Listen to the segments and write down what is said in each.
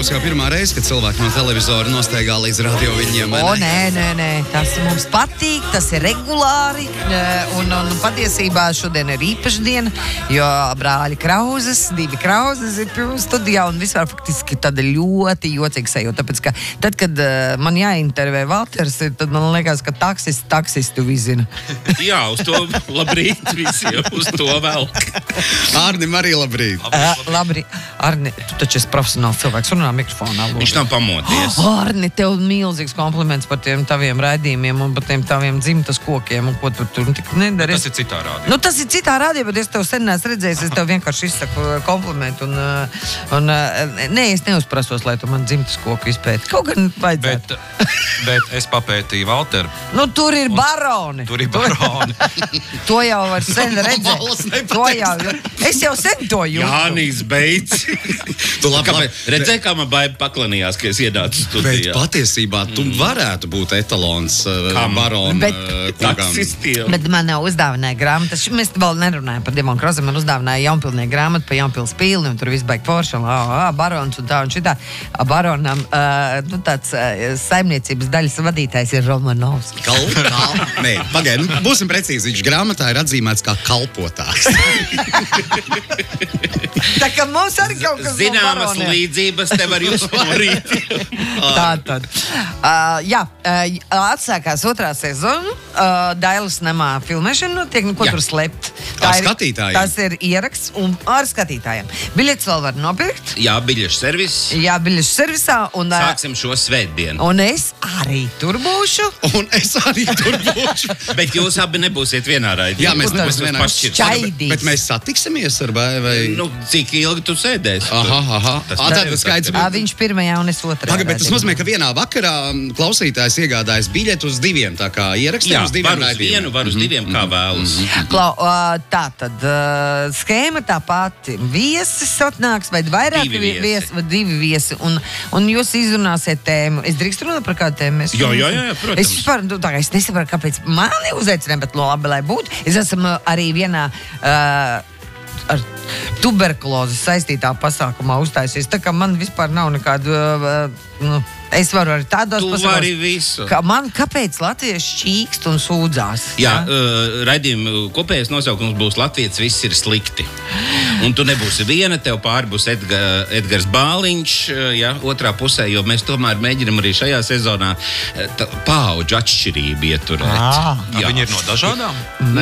nebūs jau pirmā reize, kad cilvēki no televizora nosteigā līdz radio viņiem. Nē. Tas mums patīk, tas ir regulāri. Un patiesībā šodien ir īpaša diena, jo brāļi Krauzes, 2 Krauzes ir pie mums studijā un vispār faktiski tāda ļoti jocīga sajūta. Tāpēc, ka tad, kad man jāintervē Valters, tad man liekas, ka taksistu vizina. Jā, uz to labrīt visiem, uz to vēl. Ārnim arī labrīt. Labrīt. Arni, tu taču esi profesionāls cilvēks, runā mikrofonā. Viņš nav pamodies. Arni, tev milzīgs kompliments par tiem taviem raidījumiem un par tiem taviem dzimtas kokiem un ko tu tur tik nedari. Tas ir citā rādījumā. Tas ir citā rādījumā, bet es tev sen neesmu redzējis, es tev vienkārši izsaku komplimentu nē, es neuzprasos, lai tu man dzimtas koku izpēti. Kaut gan vajadzētu. Bet es papētīju Valteru. Tur ir baroni. To jau var sen redzēt. Es jau sen to jūtu. Jānis beidz. Redzēji, kā man baiba paklanījās, ka es ienācu studijā. Bet patiesībā tu varētu būt etalons baronu taksistiem. Bet man nav uzdāvināja grāmatas. Mēs vēl nerunājam par Dimonu Krozem. Man uzdāvināja Jaunpilnieku grāmatu pa Jaunpils pilni, un tur viss baigi forši, un barons un tā un šitā. Baronam tāds saimniecības daļas vadītājs ir Romanovskis. Nē, pagaid, būsim precīzi. Viņš grāmatā ir atzīmēts kā kalpotājs. Tā kā mums arī kaut kas zināmas līdzības te var jūs norīt. Tātad. Atsākās 2. sezona. Dailas namā filmēšana notiek, ko tur slept. Ar skatītājiem. Tas ir ieraksts un ar skatītājiem. Biļetes vēl var nopirkt. Jā, biļešu servis. Jā, biļešu servisā. Sāksim šo svētdienu. Un es arī tur būšu. Bet jūs abi nebūsiet vienā raidījumā. Jā, mēs nebūsim vienā raidījumā. Bet mēs satiksimies ar vai? Cik ilgi tu sēdēsi? Tas skaidrs. Viņš 1. un es 2. Bet tas nozīmē, ka vienā vakarā klausītājs iegādājas biļeti uz 2, tā kā ierakstiem uz 2 raidījumiem. Var uz 1, kā vēlas. Tātad schēma tā pati. Viesis atnāks vai vairāk 2 viesi. Un jūs izrunāsiet tēmu. Es drīkst runāt par kādu tēmu? Jā, protams. Es nesaprotu, kāpēc mani uzaicināja, bet labi, lai būtu. Es esmu arī vienā ar tuberkulozi saistītā pasākumā uzstājusies. Tā kā man vispār nav nekādu... Es varu arī tādos pasākumos. Tu vari visu. Kāpēc latvieši čīkst un sūdzās? Jā, raidījuma kopējais nosaukums būs Latvijas viss ir slikti. Un tu nebūsi viena, tev pāri būs Edgars Bāliņš, otrā pusē, jo mēs tomēr mēģinam arī šajā sezonā paudžu atšķirību ieturēt. Viņi ir no dažādām?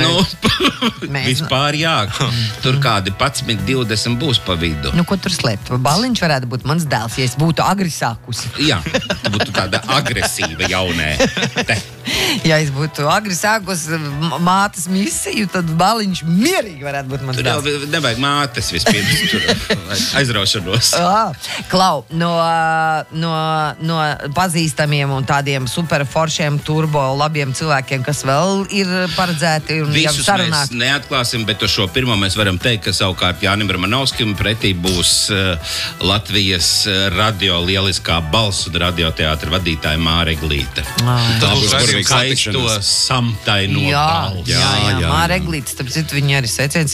Vispār jā. Tur kādi 11, 20 būs pa vidu. Ko tur slēpt? Bāliņš varētu būt mans dēls, ja es būtu agri sākusi. Jā, tu būtu tāda agresīva jaunē. Ja es būtu agri sākus mātes misiju, tad Bāliņš mierīgi varētu būt mans dēls. Tur jau nevajag mātes vispirms aizraušanos. Klau, no pazīstamiem un tādiem superforšiem turbo labiem cilvēkiem, kas vēl ir paredzēti un jau sarunāti. Visus mēs neatklāsim, bet uz šo pirmo mēs varam teikt, ka savukārt Jānim Romanovskim pretī būs Latvijas radio lieliskā balss un radioteātra vadītāja Māra Eglīte. Tā būs skaisto samtaino balss. Jā, Māra Eglīte, starp citu, viņa arī secens